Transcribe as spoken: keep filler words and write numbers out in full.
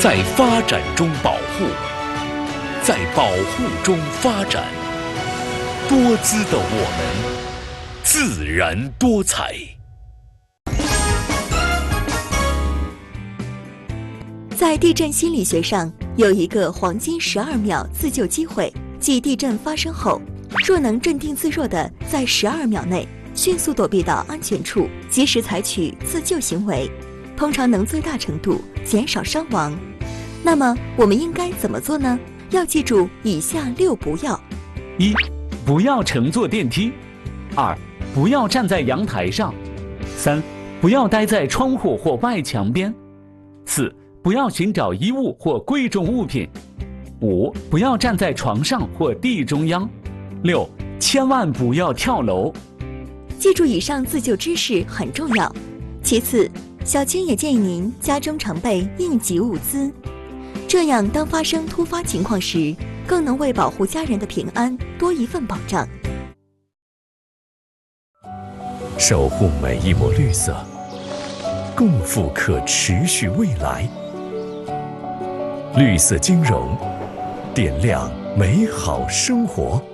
在发展中保护，在保护中发展。多姿的我们，自然多彩。 在地震心理学上，有一个黄金十二秒自救机会，即地震发生后，若能镇定自若地在十二秒内迅速躲避到安全处，及时采取自救行为，通常能最大程度减少伤亡。那么我们应该怎么做呢？要记住以下六不要： 一、不要乘坐电梯；二、不要站在阳台上；三、不要待在窗户或外墙边；四、不要寻找衣物或贵重物品；五、不要站在床上或地中央；六、千万不要跳楼。 记住以上自救知识很重要。其次，小青也建议您家中常备应急物资，这样当发生突发情况时，更能为保护家人的平安多一份保障。 守护每一抹绿色，共赴可持续未来。绿色金融，点亮美好生活。